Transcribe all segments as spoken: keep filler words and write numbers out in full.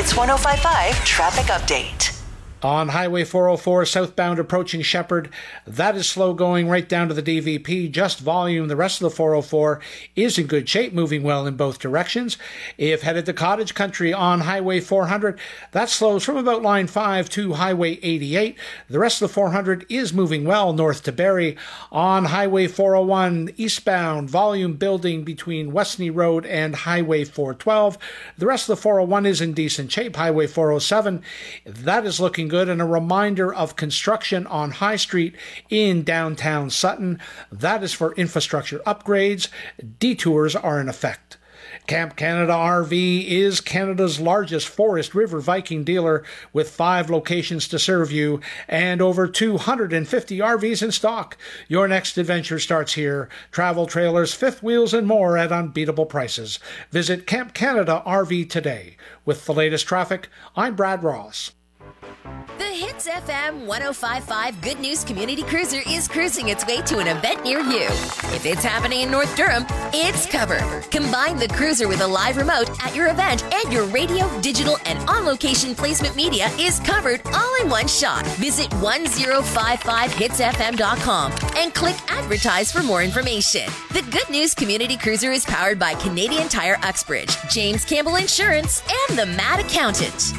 Hits one oh five point five Traffic Update. On Highway four oh four, southbound approaching Shepherd, that is slow going right down to the D V P, just volume. The rest of the four oh four is in good shape, moving well in both directions. If headed to Cottage Country on Highway four hundred, that slows from about line five to Highway eighty-eight. The rest of the four hundred is moving well north to Barrie. On Highway four oh one, eastbound, volume building between Westney Road and Highway four twelve. The rest of the four oh one is in decent shape. Highway four oh seven, that is looking good, and a reminder of construction on High Street in downtown Sutton. That is for infrastructure upgrades. Detours are in effect. Camp Canada R V is Canada's largest Forest River Viking dealer with five locations to serve you and over two hundred fifty R Vs in stock. Your next adventure starts here. Travel trailers, fifth wheels, and more at unbeatable prices. Visit Camp Canada R V today. With the latest traffic, I'm Brad Ross. The Hits F M one oh five point five Good News Community Cruiser is cruising its way to an event near you. If it's happening in North Durham, it's covered. Combine the cruiser with a live remote at your event, and your radio, digital, and on-location placement media is covered all in one shot. Visit ten fifty-five hits f m dot com and click Advertise for more information. The Good News Community Cruiser is powered by Canadian Tire Uxbridge, James Campbell Insurance, and the Mad Accountant.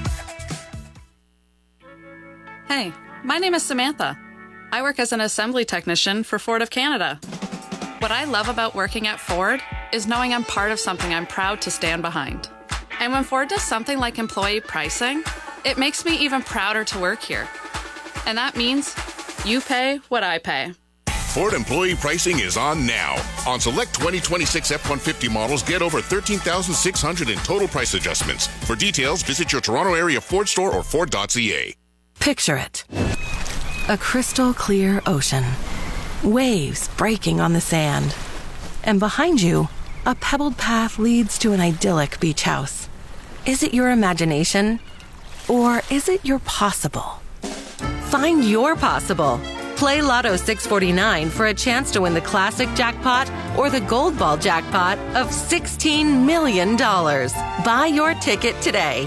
Hey, my name is Samantha. I work as an assembly technician for Ford of Canada. What I love about working at Ford is knowing I'm part of something I'm proud to stand behind. And when Ford does something like employee pricing, it makes me even prouder to work here. And that means you pay what I pay. Ford employee pricing is on now. On select twenty twenty-six F one fifty models, get over thirteen thousand six hundred dollars in total price adjustments. For details, visit your Toronto area Ford store or Ford dot c a. Picture it. A crystal clear ocean. Waves breaking on the sand. And behind you, a pebbled path leads to an idyllic beach house. Is it your imagination? Or is it your possible? Find your possible. Play Lotto six forty-nine for a chance to win the classic jackpot or the gold ball jackpot of sixteen million dollars. Buy your ticket today.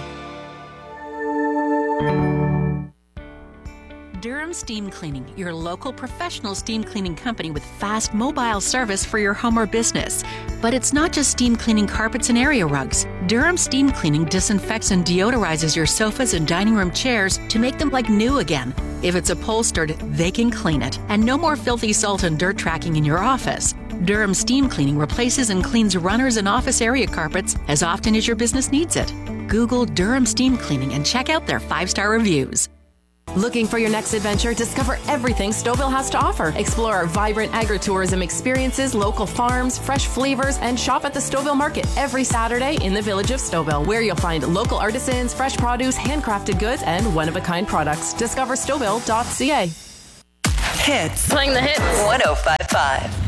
Durham Steam Cleaning, your local professional steam cleaning company with fast mobile service for your home or business. But it's not just steam cleaning carpets and area rugs. Durham Steam Cleaning disinfects and deodorizes your sofas and dining room chairs to make them like new again. If it's upholstered, they can clean it. And no more filthy salt and dirt tracking in your office. Durham Steam Cleaning replaces and cleans runners and office area carpets as often as your business needs it. Google Durham Steam Cleaning and check out their five-star reviews. Looking for your next adventure? Discover everything Stouffville has to offer. Explore our vibrant agritourism experiences, local farms, fresh flavors, and shop at the Stouffville Market every Saturday in the village of Stouffville, where you'll find local artisans, fresh produce, handcrafted goods, and one-of-a-kind products. Discover Stouffville dot c a. Hits. Playing the hits. one oh five point five.